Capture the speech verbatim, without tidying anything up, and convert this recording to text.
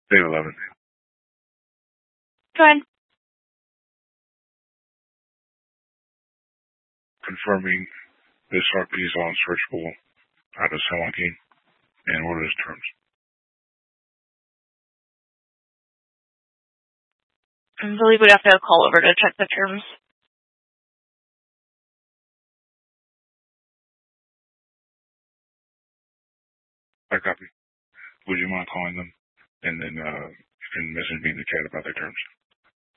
Day eleven. Go ahead. Confirming this R P is all searchable out of San Joaquin and what are his terms? I believe we'd have to call over to check the terms. I copy. Would you mind calling them? And then uh, you can message me in the chat about their terms.